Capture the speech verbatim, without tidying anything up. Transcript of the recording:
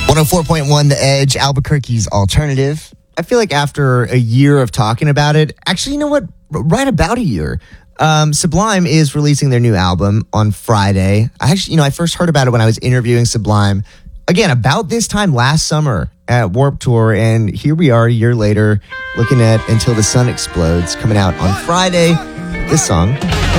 one oh four point one The Edge, Albuquerque's alternative. I feel like after a year of talking about it, actually, you know what? Right about a year, um, Sublime is releasing their new album on Friday. I actually, you know, I first heard about it when I was interviewing Sublime, again, about this time last summer at Warped Tour, and here we are a year later looking at Until the Sun Explodes, coming out on Friday. This song